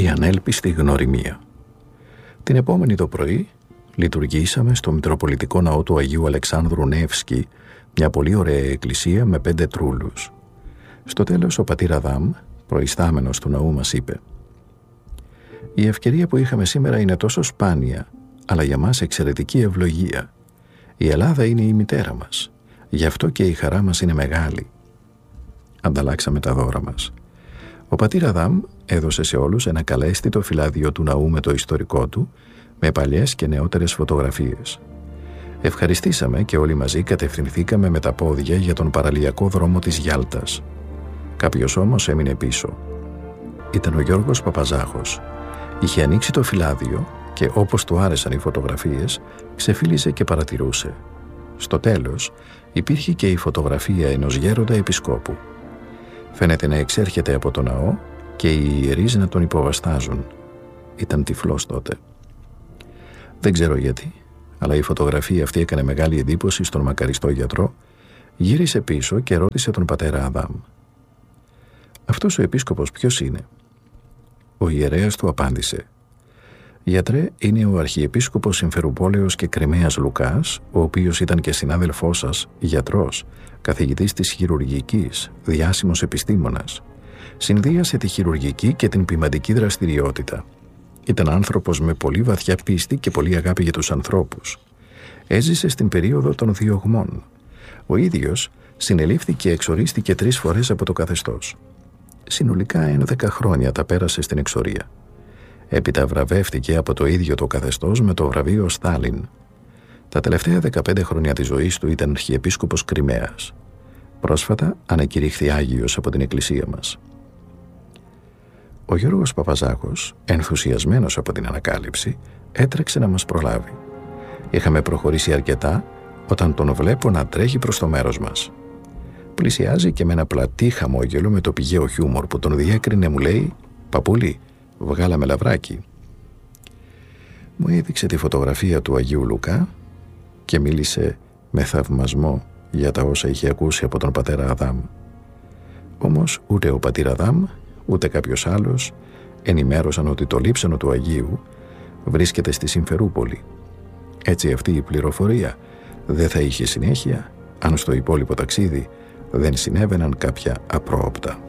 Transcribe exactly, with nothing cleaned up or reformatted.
Η ανέλπιστη γνωριμία. Την επόμενη το πρωί λειτουργήσαμε στο Μητροπολιτικό Ναό του Αγίου Αλεξάνδρου Νεύσκη, μια πολύ ωραία εκκλησία με πέντε τρούλους. Στο τέλος ο πατήρ Αδάμ, προϊστάμενος του ναού, μας είπε: «Η ευκαιρία που είχαμε σήμερα είναι τόσο σπάνια, αλλά για μας εξαιρετική ευλογία. Η Ελλάδα είναι η μητέρα μας, γι' αυτό και η χαρά μας είναι μεγάλη». Ανταλλάξαμε τα δώρα μας. Ο πατήρ Αδάμ έδωσε σε όλους ένα καλέσθητο φυλάδιο του ναού με το ιστορικό του, με παλιές και νεότερες φωτογραφίες. Ευχαριστήσαμε και όλοι μαζί κατευθυνθήκαμε με τα πόδια για τον παραλιακό δρόμο της Γιάλτας. Κάποιος όμως έμεινε πίσω. Ήταν ο Γιώργος Παπαζάχος. Είχε ανοίξει το φυλάδιο και, όπως του άρεσαν οι φωτογραφίες, ξεφύλιζε και παρατηρούσε. Στο τέλος υπήρχε και η φωτογραφία ενός γέροντα επισκόπου. Φαίνεται να εξέρχεται από το ναό και οι ιερείς να τον υποβαστάζουν. Ήταν τυφλός τότε. Δεν ξέρω γιατί, αλλά η φωτογραφία αυτή έκανε μεγάλη εντύπωση στον μακαριστό γιατρό. Γύρισε πίσω και ρώτησε τον πατέρα Αδάμ: «Αυτός ο επίσκοπος ποιος είναι?» Ο ιερέας του απάντησε: «Γιατρέ, είναι ο αρχιεπίσκοπος Συμφερουπόλεως και Κριμαίας Λουκάς, ο οποίος ήταν και συνάδελφός σας, γιατρός, καθηγητής της χειρουργικής, διάσημος επιστήμονας. Συνδύασε τη χειρουργική και την ποιμαντική δραστηριότητα. Ήταν άνθρωπος με πολύ βαθιά πίστη και πολύ αγάπη για τους ανθρώπους. Έζησε στην περίοδο των διωγμών. Ο ίδιος συνελήφθη και εξορίστηκε τρεις φορές από το καθεστώς. Συνολικά έντεκα χρόνια τα πέρασε στην εξορία. Έπειτα βραβεύτηκε από το ίδιο το καθεστώς με το βραβείο Στάλιν. Τα τελευταία δεκαπέντε χρόνια της ζωής του ήταν αρχιεπίσκοπος Κριμαίας. Πρόσφατα ανακηρύχθη Άγιος από την εκκλησία μας». Ο Γιώργος Παπαζάχος, ενθουσιασμένος από την ανακάλυψη, έτρεξε να μας προλάβει. Είχαμε προχωρήσει αρκετά όταν τον βλέπω να τρέχει προς το μέρος μας. Πλησιάζει και με ένα πλατή χαμόγελο με το πηγαίο χιούμορ που τον διέκρινε μου λέει: «Παππούλη, βγάλαμε λαβράκι». Μου έδειξε τη φωτογραφία του Αγίου Λουκά και μίλησε με θαυμασμό για τα όσα είχε ακούσει από τον πατέρα Αδάμ. Όμως ούτε ο πατήρ Αδάμ ούτε κάποιος άλλος ενημέρωσαν ότι το λείψανο του Αγίου βρίσκεται στη Συμφερούπολη. Έτσι αυτή η πληροφορία δεν θα είχε συνέχεια αν στο υπόλοιπο ταξίδι δεν συνέβαιναν κάποια απρόοπτα.